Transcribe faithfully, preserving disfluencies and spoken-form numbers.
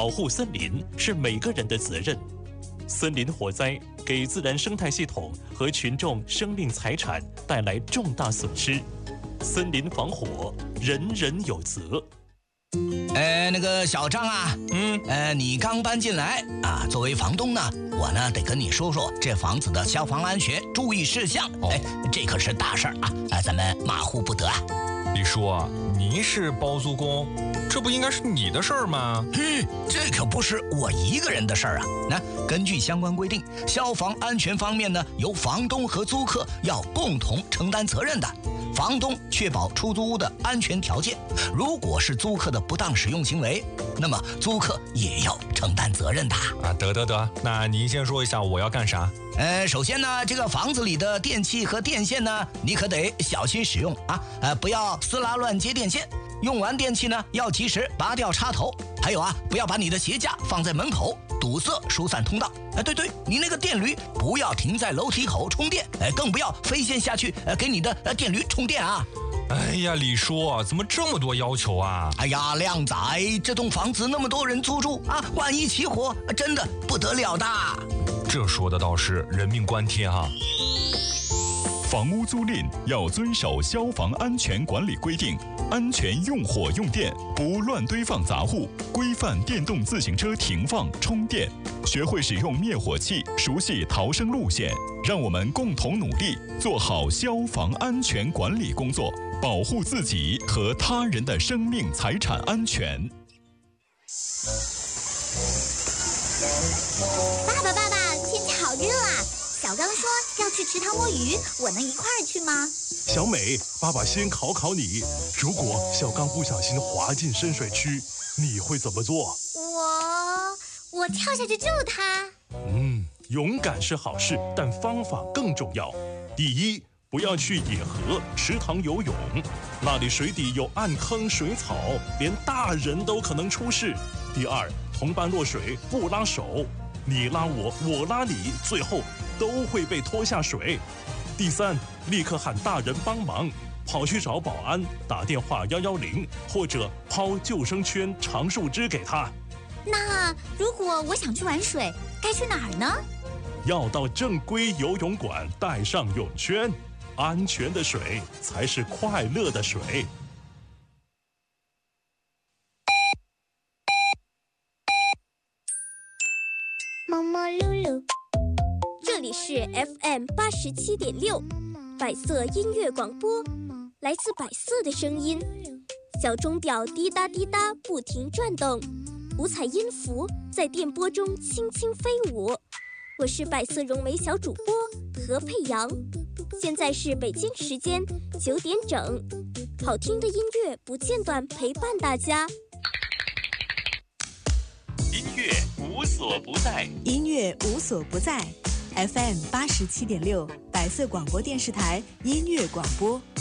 保护森林是每个人的责任。森林火灾给自然生态系统和群众生命财产带来重大损失，森林防火人人有责。 呃，那个小张啊， 嗯， 呃，你刚搬进来啊，作为房东呢，我呢得跟你说说这房子的消防安全注意事项。哎、哦，这可是大事儿啊，啊，咱们马虎不得啊。 李叔啊，您是包租公，这不应该是你的事儿吗？ 嗯，这可不是我一个人的事儿啊。那根据相关规定，消防安全方面呢，由房东和租客要共同承担责任的。房东确保出租屋的安全条件，如果是租客的不当使用行为，那么租客也要承担责任的。 啊，得得得，那您先说一下我要干啥？ 呃，首先呢，这个房子里的电器和电线呢，你可得小心使用啊，呃，不要撕拉乱接电线。用完电器呢，要及时拔掉插头。还有啊，不要把你的鞋架放在门口，堵塞疏散通道。哎，对对，你那个电驴不要停在楼梯口充电，哎，更不要飞线下去，呃，给你的呃电驴充电啊。 哎呀，李叔，怎么这么多要求啊？ 哎呀，靓仔，这栋房子那么多人租住啊，万一起火，真的不得了的。 这说的倒是人命关天哈、啊。 房屋租赁要遵守消防安全管理规定，安全用火用电，不乱堆放杂物，规范电动自行车停放充电，学会使用灭火器，熟悉逃生路线。让我们共同努力，做好消防安全管理工作，保护自己和他人的生命财产安全。 爸爸，爸爸，天气好热啊！小刚说要去池塘摸鱼，我能一块儿去吗？ 小美，爸爸先考考你，如果小刚不小心滑进深水区，你会怎么做？ 我我跳下去救他。 嗯，勇敢是好事，但方法更重要。第一，不要去野河、池塘游泳，那里水底有暗坑、水草，连大人都可能出事。第二，同伴落水不拉手，你拉我，我拉你，最后都会被拖下水。第三，立刻喊大人帮忙，跑去找保安，打电话一一零，或者抛救生圈、长树枝给他。 那如果我想去玩水，该去哪儿呢？ 要到正规游泳馆，带上泳圈。安全的水才是快乐的水。 毛毛噜噜， 这里是 F M 八十七点六，百色音乐广播，来自百色的声音。小钟表滴答滴答不停转动，五彩音符在电波中轻轻飞舞。我是百色融媒小主播何佩阳，现在是北京时间九点整，好听的音乐不间断陪伴大家。 音乐无所不在， 音乐无所不在。F M 八十七点六，百色广播电视台音乐广播。